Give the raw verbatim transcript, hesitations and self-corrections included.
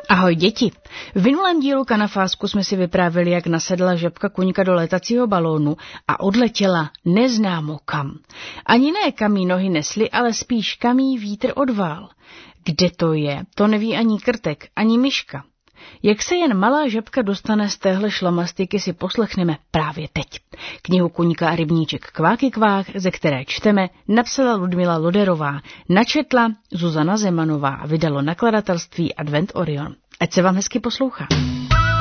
Ahoj děti. V minulém dílu Kanafásku jsme si vyprávěli, jak nasedla žabka kuňka do letacího balónu a odletěla neznámo kam. Ani ne kam jí nohy nesly, ale spíš kam jí vítr odvál. Kde to je, to neví ani krtek, ani myška. Jak se jen malá žabka dostane z téhle šlamastyky, si poslechneme právě teď. Knihu Kuňka a rybníček Kváky kvák, ze které čteme, napsala Ludmila Loderová, načetla Zuzana Zemanová a vydalo nakladatelství Advent Orion. Ať se vám hezky poslouchá.